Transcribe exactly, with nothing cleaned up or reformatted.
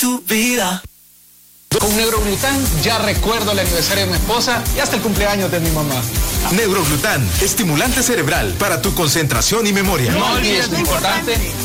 tu vida. Con Neuroglután ya recuerdo el aniversario de mi esposa y hasta el cumpleaños de mi mamá. Neuroglután, estimulante cerebral para tu concentración y memoria. No olvides lo importante.